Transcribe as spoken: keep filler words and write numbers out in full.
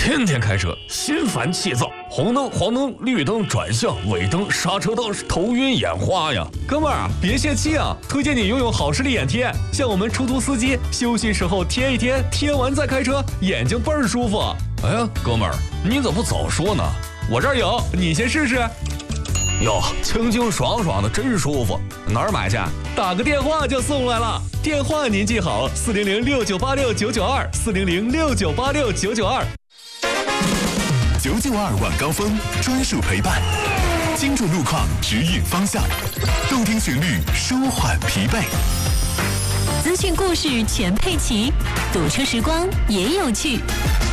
天天开车心烦气躁，红灯黄灯绿灯转向尾灯刹车灯，头晕眼花呀！ 哥们儿别泄气啊，推荐你拥有好视力眼贴，像我们出租司机休息时候贴一贴，贴完再开车，眼睛倍儿舒服。 哎呀，哥们儿你怎么不早说呢？ 我这儿有，你先试试。 哟，清清爽爽的，真舒服。哪儿买去？ 打个电话就送来了。电话您记好：四零零六九八六九九二，四零零六九八六九九二。 九九二晚高峰专属陪伴，精准路况指引方向，动听旋律舒缓疲惫。 资讯故事全配齐，堵车时光也有趣。